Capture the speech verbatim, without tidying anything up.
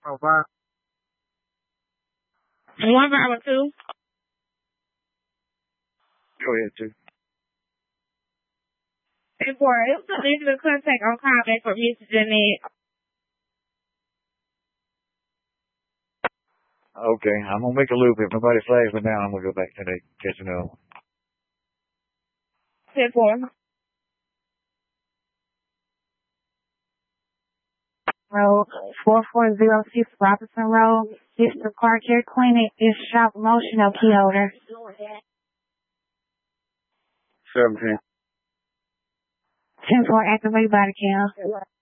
Oh, five. One five or two. Go ahead, two. And four. It was a legal contact on call back for Missus Jeanette. Okay, I'm gonna make a loop. If nobody flags me down, I'm gonna go back to the catch another one. ten four. Road four four zero six Robinson Road, Sister Car Care Clinic is shop motional key holder. Seventeen. ten four activate body cam.